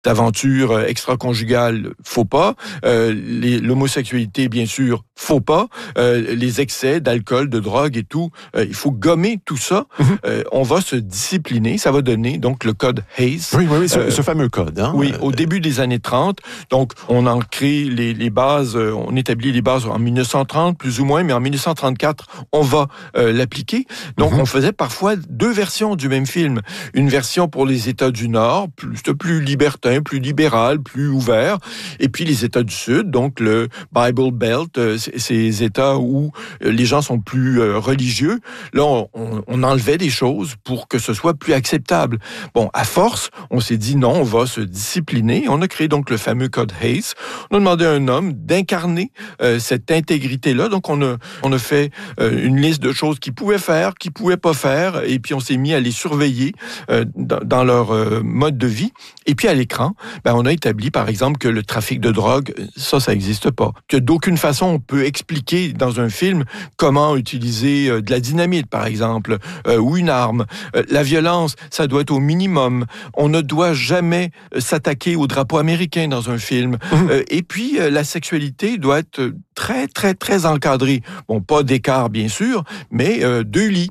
aventures extra-conjugales, faut pas. L'homosexualité, bien sûr, faut pas. Les excès d'alcool, de drogue et tout, il faut gommer tout ça. On va se discipliner. Ça va donner donc le code Hays. Oui, ce fameux code. Hein? Oui, au début des années 30. Donc, on en crée les bases, on établit les bases en 1930, plus ou moins, mais en 1934, on va l'appliquer. Donc, on faisait parfois 2 versions du même film. Une version pour les États du Nord, plus libertin, plus libéral, plus ouvert. Et puis, les États du Sud, donc le Bible Belt, ces États où les gens sont plus religieux. Là, on enlevait des choses pour que ce soit plus acceptable. Bon, à force, on s'est dit non, on va se discipliner. On a créé donc le fameux code Hays. On a demandé à un homme d'incarner cette intégrité-là. Donc, on a fait une liste de choses qu'ils pouvaient faire, qu'ils pouvaient pas faire, et puis on s'est mis à les surveiller dans leur mode de vie. Et puis à l'écran, on a établi, par exemple, que le trafic de drogue, ça n'existe pas. Que d'aucune façon on peut expliquer dans un film comment utiliser de la dynamite, par exemple, ou une arme. La violence, ça doit être au minimum. On ne doit jamais s'attaquer au drapeau américain dans un film. Et puis, la sexualité doit être très, très, très encadrée. Bon, pas d'écart, bien sûr, mais 2 lits.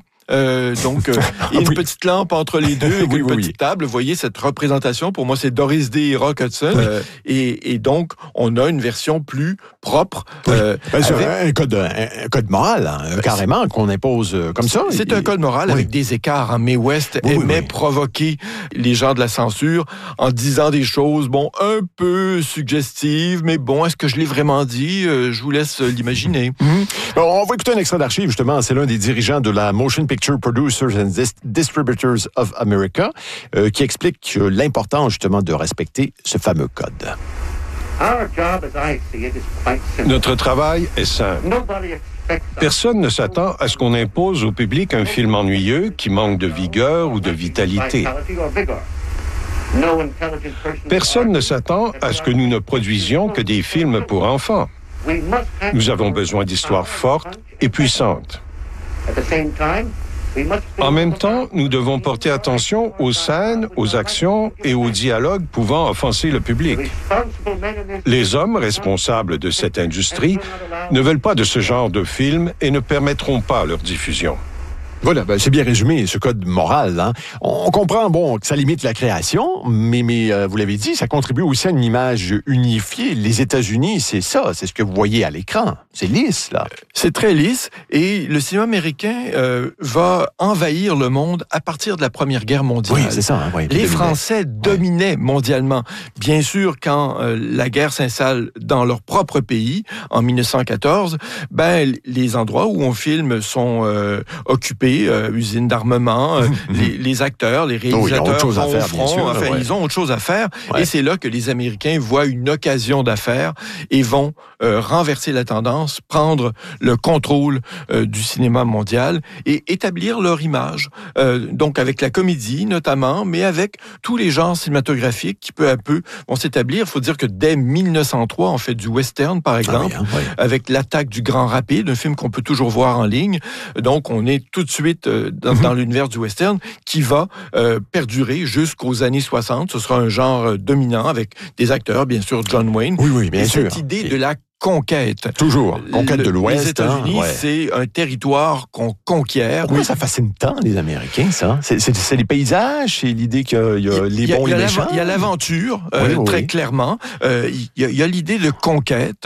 Une petite lampe entre les deux, avec une petite table. Vous voyez cette représentation, pour moi, c'est Doris Day et Rock Hudson. Et donc, on a une version plus propre. Un code moral, hein, carrément, qu'on impose comme ça. C'est un code moral avec des écarts. Hein. Mae West aimait provoquer les gens de la censure en disant des choses, un peu suggestives, mais est-ce que je l'ai vraiment dit? Je vous laisse l'imaginer. On va écouter un extrait d'archives, justement. C'est l'un des dirigeants de la Motion Picture Producers and Distributors of America qui explique l'importance, justement, de respecter ce fameux code. Notre travail est simple. Personne ne s'attend à ce qu'on impose au public un film ennuyeux qui manque de vigueur ou de vitalité. Personne ne s'attend à ce que nous ne produisions que des films pour enfants. Nous avons besoin d'histoires fortes et puissantes. En même temps, nous devons porter attention aux scènes, aux actions et aux dialogues pouvant offenser le public. Les hommes responsables de cette industrie ne veulent pas de ce genre de film et ne permettront pas leur diffusion. Voilà, c'est bien résumé, ce code moral. Hein. On comprend, que ça limite la création, mais vous l'avez dit, ça contribue aussi à une image unifiée. Les États-Unis, c'est ça, c'est ce que vous voyez à l'écran. C'est lisse, là. C'est très lisse, et le cinéma américain va envahir le monde à partir de la Première Guerre mondiale. Oui, c'est ça. Hein, les Français dominaient mondialement. Bien sûr, quand la guerre s'installe dans leur propre pays, en 1914, les endroits où on filme sont occupés, usines d'armement, les acteurs, les réalisateurs vont au front, ils ont autre chose à faire. Et c'est là que les Américains voient une occasion d'affaires et vont renverser la tendance, prendre le contrôle du cinéma mondial et établir leur image. Donc avec la comédie notamment, mais avec tous les genres cinématographiques qui peu à peu vont s'établir. Il faut dire que dès 1903, on fait du western, par exemple, avec L'attaque du Grand Rapide, un film qu'on peut toujours voir en ligne. Donc on est tout de suite dans l'univers du western qui va perdurer jusqu'aux années 60. Ce sera un genre dominant avec des acteurs, bien sûr, John Wayne. Oui, bien sûr. Cette idée de la conquête. Toujours. Conquête de l'Ouest. Les États-Unis, c'est un territoire qu'on conquiert. Pourquoi ça fascine tant les Américains, ça? C'est les paysages, c'est l'idée qu'il y a les bons et les méchants? Il y a l'aventure, très clairement. Il y a l'idée de conquête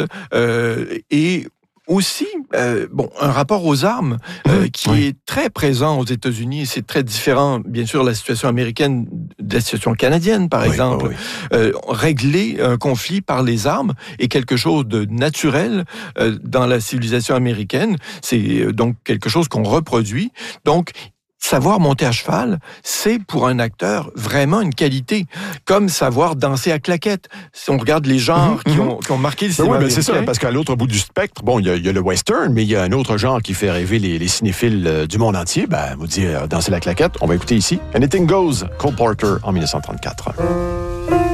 et aussi, un rapport aux armes qui est très présent aux États-Unis. C'est très différent, bien sûr, la situation américaine de la situation canadienne, par exemple. Régler un conflit par les armes est quelque chose de naturel dans la civilisation américaine. C'est donc quelque chose qu'on reproduit. Donc, savoir monter à cheval, c'est pour un acteur vraiment une qualité. Comme savoir danser à claquettes. Si on regarde les genres qui ont marqué le cinéma américain. C'est ça, parce qu'à l'autre bout du spectre, il y a le western, mais il y a un autre genre qui fait rêver les cinéphiles du monde entier. Vous dit danser la claquette. On va écouter ici Anything Goes, Cole Porter en 1934.